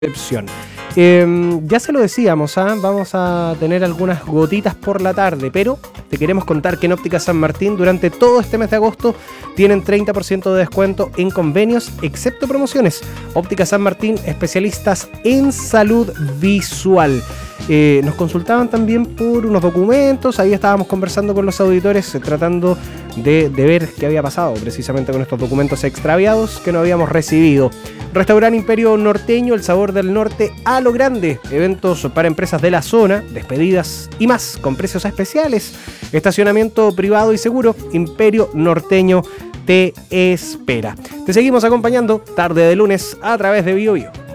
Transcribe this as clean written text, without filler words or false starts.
Excepción. Ya se lo decíamos, vamos a tener algunas gotitas por la tarde, pero te queremos contar que en Óptica San Martín durante todo este mes de agosto tienen 30% de descuento en convenios, excepto promociones. Óptica San Martín, especialistas en salud visual. Nos consultaban también por unos documentos, ahí estábamos conversando con los auditores, tratando de ver qué había pasado precisamente con estos documentos extraviados que no habíamos recibido. Restaurante Imperio Norteño, el sabor del norte a lo grande. Eventos para empresas de la zona, despedidas y más, con precios especiales. Estacionamiento privado y seguro. Imperio Norteño te espera. Te seguimos acompañando tarde de lunes a través de Bio Bio.